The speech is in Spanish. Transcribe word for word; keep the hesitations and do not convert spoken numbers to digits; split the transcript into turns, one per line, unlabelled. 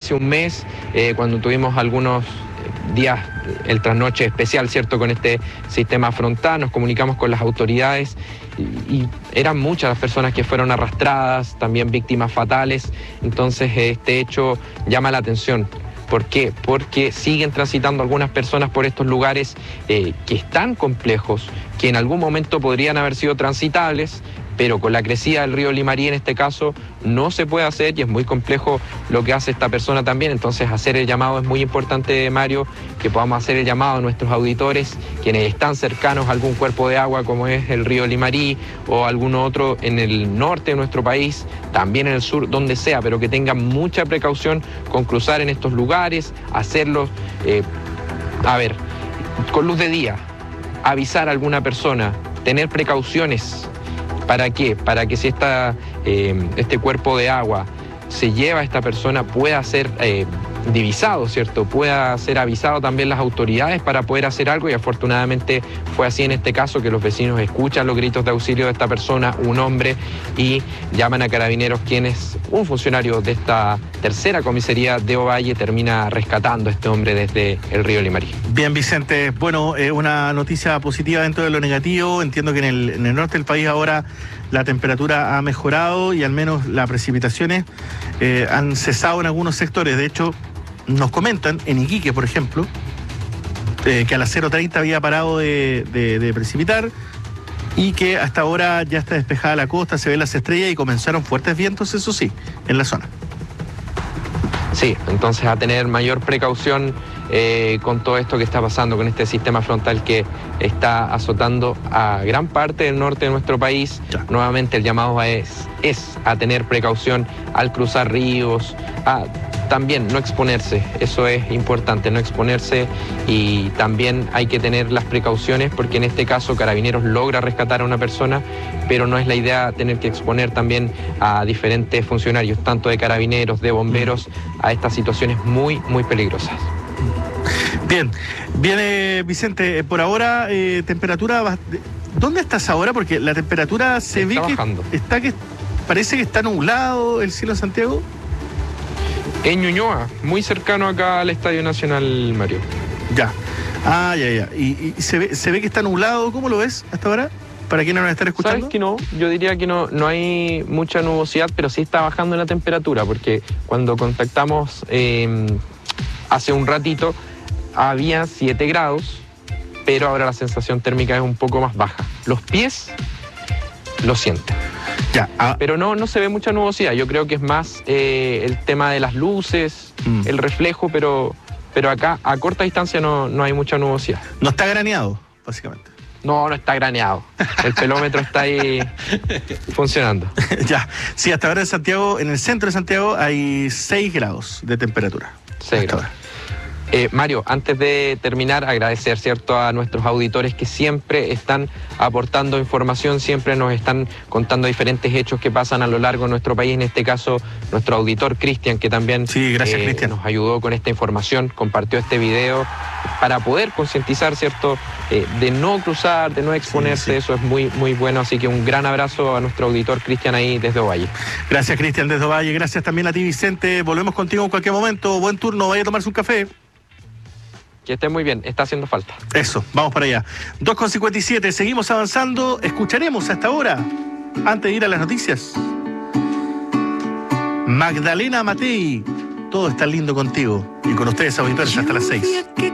hace un mes, eh, cuando tuvimos algunos días, el trasnoche especial, ¿cierto?, con este sistema frontal, nos comunicamos con las autoridades y, y eran muchas las personas que fueron arrastradas, también víctimas fatales. Entonces este hecho llama la atención. ¿Por qué? Porque siguen transitando algunas personas por estos lugares eh, que están complejos, que en algún momento podrían haber sido transitables, pero con la crecida del río Limarí en este caso no se puede hacer y es muy complejo lo que hace esta persona también. Entonces hacer el llamado es muy importante, Mario, que podamos hacer el llamado a nuestros auditores, quienes están cercanos a algún cuerpo de agua como es el río Limarí o alguno otro en el norte de nuestro país, también en el sur, donde sea, pero que tengan mucha precaución con cruzar en estos lugares, hacerlos, eh, a ver, con luz de día, avisar a alguna persona, tener precauciones. ¿Para qué? Para que si esta, eh, este cuerpo de agua se lleva a esta persona pueda ser eh, divisado, ¿cierto? Pueda ser avisado también las autoridades para poder hacer algo, y afortunadamente fue así en este caso, que los vecinos escuchan los gritos de auxilio de esta persona, un hombre, y llaman a Carabineros, quienes, un funcionario de esta tercera comisaría de Ovalle, termina rescatando a este hombre desde el río Limarí.
Bien, Vicente, bueno, eh, una noticia positiva dentro de lo negativo. Entiendo que en el, en el norte del país ahora la temperatura ha mejorado y al menos las precipitaciones eh, han cesado en algunos sectores. De hecho, nos comentan en Iquique, por ejemplo, eh, que a las cero treinta había parado de, de, de precipitar y que hasta ahora ya está despejada la costa, se ven las estrellas y comenzaron fuertes vientos, eso sí, en la zona.
Sí, entonces a tener mayor precaución eh, con todo esto que está pasando, con este sistema frontal que está azotando a gran parte del norte de nuestro país. Ya. Nuevamente el llamado es, es a tener precaución al cruzar ríos, a también no exponerse, eso es importante, no exponerse, y también hay que tener las precauciones porque en este caso Carabineros logra rescatar a una persona, pero no es la idea tener que exponer también a diferentes funcionarios, tanto de Carabineros, de bomberos, a estas situaciones muy, muy peligrosas.
Bien, viene Vicente, por ahora eh, temperatura, ¿dónde estás ahora? Porque la temperatura se ve que está que parece que está nublado el cielo de Santiago.
En Ñuñoa, muy cercano acá al Estadio Nacional, Mario.
Ya, ah, ya, ya, y, y se, ve, se ve que está nublado, ¿cómo lo ves hasta ahora? ¿Para quienes nos están escuchando?
¿Sabes que no? Yo diría que no, no hay mucha nubosidad, pero sí está bajando la temperatura, porque cuando contactamos eh, hace un ratito, había siete grados, pero ahora la sensación térmica es un poco más baja. Los pies lo sienten. Ya, ah. Pero no, no se ve mucha nubosidad. Yo creo que es más eh, el tema de las luces, mm. el reflejo, pero, pero acá a corta distancia no, no hay mucha nubosidad.
No está graneado, básicamente.
No, no está graneado. El pelómetro está ahí funcionando.
Ya, sí, hasta ahora en Santiago, en el centro de Santiago, hay seis grados de temperatura.
seis grados. Eh, Mario, antes de terminar, agradecer, ¿cierto?, a nuestros auditores que siempre están aportando información, siempre nos están contando diferentes hechos que pasan a lo largo de nuestro país. En este caso, nuestro auditor Cristian, que también
sí, gracias, eh, Cristian,
nos ayudó con esta información, compartió este video para poder concientizar, ¿cierto?, eh, de no cruzar, de no exponerse. Sí, sí. Eso es muy, muy bueno. Así que un gran abrazo a nuestro auditor Cristian ahí desde Ovalle.
Gracias, Cristian, desde Ovalle. Gracias también a ti, Vicente. Volvemos contigo en cualquier momento. Buen turno, vaya a tomarse un café.
Que esté muy bien, está haciendo falta.
Eso, vamos para allá. dos con cincuenta y siete, seguimos avanzando. Escucharemos hasta ahora, antes de ir a las noticias, Magdalena Matei. Todo está lindo contigo. Y con ustedes, auditores, hasta las seis.